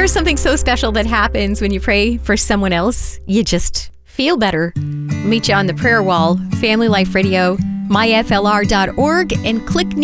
there's something so special that happens when you pray for someone else. You just feel better. Meet you on the prayer wall, Family Life Radio, myflr.org, and click